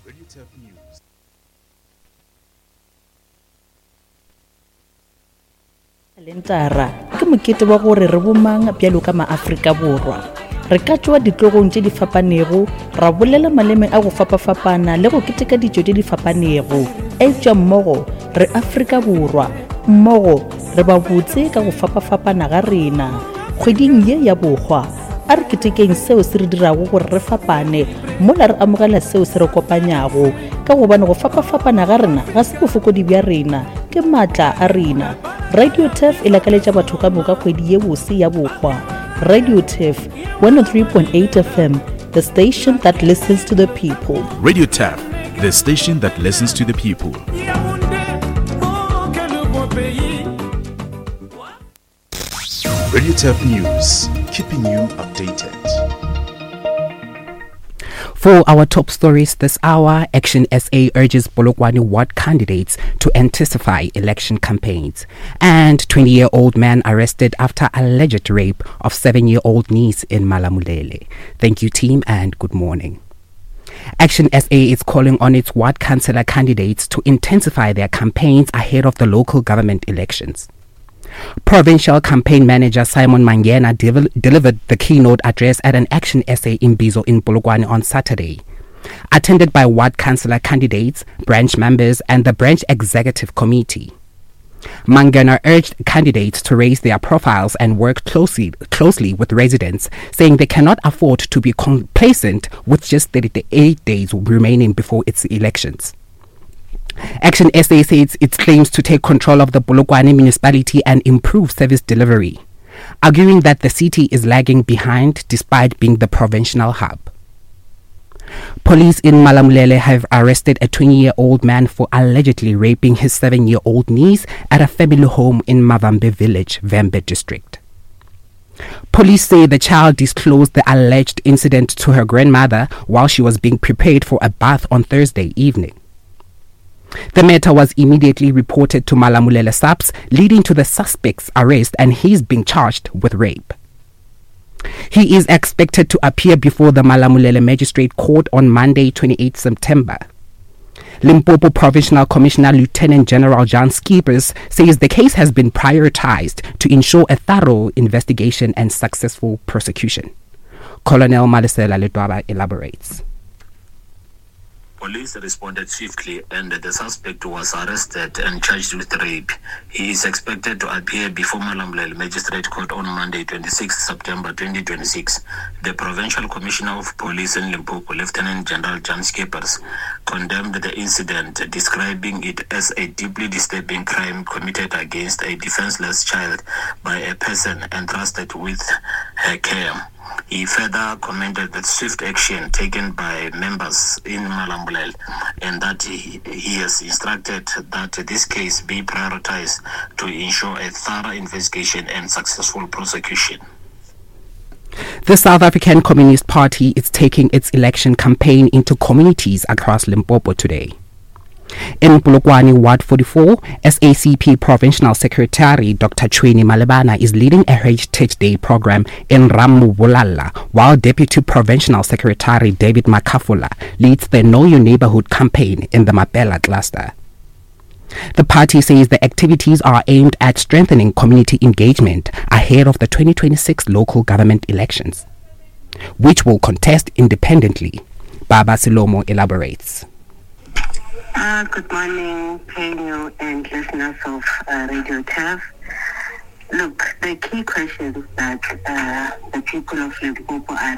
Radio Tap News. Lentara ke mokete wa gore re bomang bjalo ka maAfrika Borwa re ka tšwa ditlogong tše di fapanego ra bolela maleme a go fapafapana le go keteka dijo tše di fapanego etšwa mmogo re Afrika Borwa mmogo re ba botse ka go fapafapana ga rena kgweding ye ya bogwa a re ketekeng seo se re dirago gore re fapane mola re amogela seo se re kopanyago ka gobane go fapafapana ga rena ga se bofokodi bja rena ke maatla a rena. Radio TEF ilakaletša batho ka moka kgwedi ye bose ya bogwa. Radio TEF 103.8 FM, the station that listens to the people. Radio Tap, the station that listens to the people. Radio Tap News, keeping you updated. For our top stories this hour, Action SA urges Polokwane ward candidates to intensify election campaigns. And 20-year-old man arrested after alleged rape of 7-year-old niece in Malamulele. Thank you, team, and good morning. Action SA is calling on its ward councillor candidates to intensify their campaigns ahead of the local government elections. Provincial campaign manager Simon Mangena delivered the keynote address at an Action SA in Bizo in Polokwane on Saturday. Attended by ward councillor candidates, branch members and the branch executive committee. Mangena urged candidates to raise their profiles and work closely with residents, saying they cannot afford to be complacent with just 38 days remaining before its elections. Action SA says it claims to take control of the Polokwane municipality and improve service delivery, arguing that the city is lagging behind despite being the provincial hub. Police in Malamulele have arrested a 20-year-old man for allegedly raping his 7-year-old niece at a family home in Mavambe village, Vembe district. Police say the child disclosed the alleged incident to her grandmother while she was being prepared for a bath on Thursday evening. The matter was immediately reported to Malamulele SAPS, leading to the suspect's arrest, and he's being charged with rape. He is expected to appear before the Malamulele Magistrate Court on Monday, 28 September. Limpopo Provincial Commissioner Lieutenant General John Skeepers says the case has been prioritized to ensure a thorough investigation and successful prosecution. Colonel Malisela Letwaba elaborates. Police responded swiftly and the suspect was arrested and charged with rape. He is expected to appear before Malamulele Magistrate Court on Monday, 26 September 2026. The Provincial Commissioner of Police in Limpopo, Lieutenant General John Skeepers, condemned the incident, describing it as a deeply disturbing crime committed against a defenseless child by a person entrusted with her care. He further commended the swift action taken by members in Malamulele and that he has instructed that this case be prioritized to ensure a thorough investigation and successful prosecution. The South African Communist Party is taking its election campaign into communities across Limpopo today. In Polokwane Ward 44, SACP Provincial Secretary Dr. Chweni Malebana is leading a Heritage Day program in Ramubulala, while Deputy Provincial Secretary David Makafula leads the Know Your Neighborhood campaign in the Mapela cluster. The party says the activities are aimed at strengthening community engagement ahead of the 2026 local government elections, which will contest independently. Baba Silomo elaborates. Good morning, Penyo and listeners of Radio TEF. Look, the key questions that the people of Limpopo are